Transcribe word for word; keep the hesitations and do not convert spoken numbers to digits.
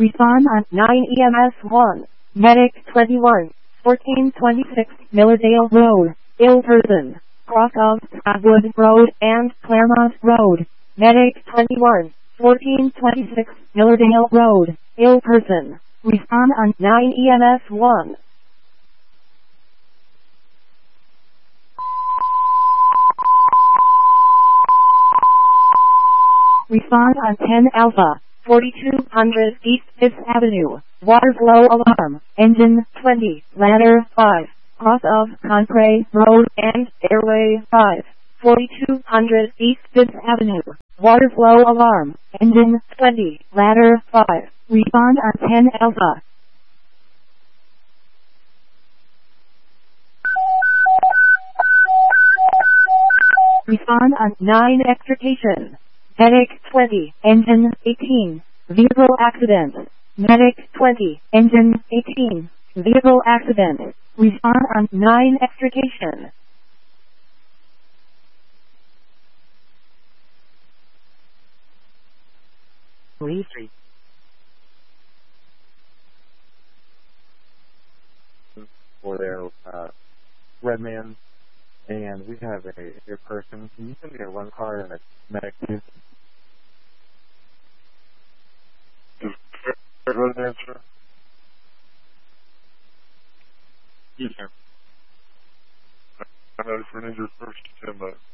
Respond on nine E M S one. Medic twenty-one, fourteen twenty-six Millardale Road, ill person. Cross of Wood Road and Claremont Road. Medic twenty-one, fourteen twenty-six Millardale Road, ill person. Respond on nine E M S one. Respond on ten Alpha, forty-two hundred East fifth Avenue, water flow alarm, engine twenty, ladder five, cross of Concray Road and airway five, forty-two hundred East fifth Avenue, water flow alarm, engine twenty, ladder five. Respond on ten Alpha. Respond on nine Extrication. Medic twenty, engine eighteen, vehicle accident. Medic twenty, engine eighteen, vehicle accident. Respond on nine Extrication. Lee Street. For their uh, Redman, and we have a, a person. Can you send me a run card and a medic, please? Redman, sir? Yes, sir. I'm ready for an injured person to ten minutes.